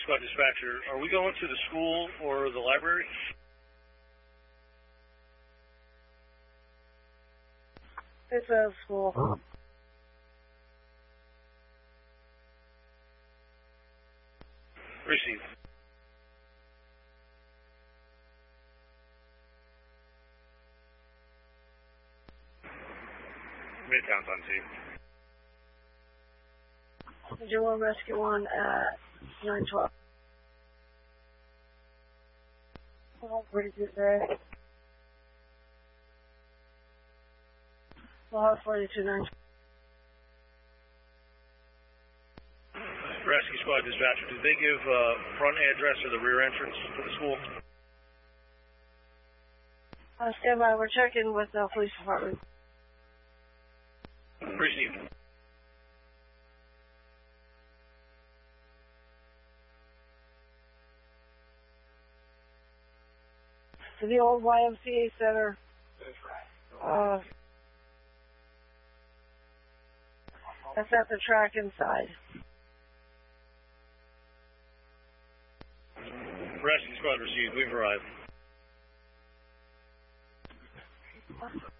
Squad dispatcher, are we going to the school or the library? It's a school. Receive. Midtown's on scene. Jewel Rescue 1 at 912. Oh, pretty good there. Well, 42-9. Rescue Squad dispatcher, did they give front address or the rear entrance to the school? Stand by. We're checking with the police department. Received. To the old YMCA Center. That's at the track inside. Rescue Squad received. We've arrived.